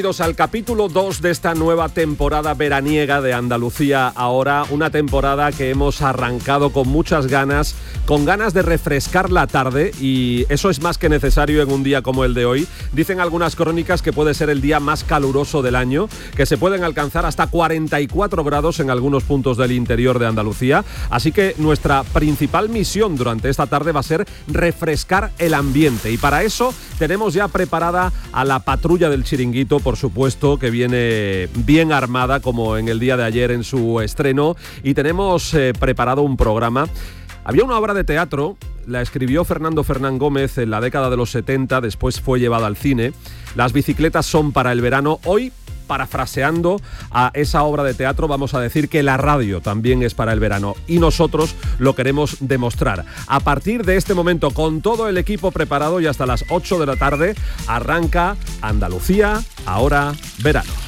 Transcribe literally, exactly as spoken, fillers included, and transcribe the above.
Al capítulo dos de esta nueva temporada veraniega de Andalucía Ahora, una temporada que hemos arrancado con muchas ganas, con ganas de refrescar la tarde, y eso es más que necesario en un día como el de hoy. Dicen algunas crónicas que puede ser el día más caluroso del año, que se pueden alcanzar hasta cuarenta y cuatro grados en algunos puntos del interior de Andalucía, así que nuestra principal misión durante esta tarde va a ser refrescar el ambiente, y para eso tenemos ya preparada a la patrulla del Chiringuito, por supuesto, que viene bien armada como en el día de ayer en su estreno, y tenemos eh, preparado un programa. Había una obra de teatro, la escribió Fernando Fernán Gómez en la década de los setenta, después fue llevada al cine. Las bicicletas son para el verano. Hoy, parafraseando a esa obra de teatro, vamos a decir que la radio también es para el verano, y nosotros lo queremos demostrar. A partir de este momento, con todo el equipo preparado, y hasta las ocho de la tarde, arranca Andalucía Ahora Verano.